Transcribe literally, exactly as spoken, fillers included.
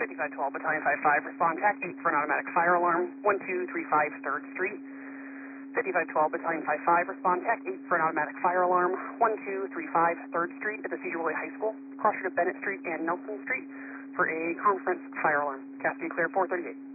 fifty-five twelve, Battalion five five, respond TAC eight for an automatic fire alarm, one two three five third Street. fifty-five twelve, Battalion five five, respond TAC eight for an automatic fire alarm, one two three five third Street at the Cedar Woolley High School, cross street of Bennett Street and Nelson Street for a conference fire alarm. Cascade clear four thirty-eight.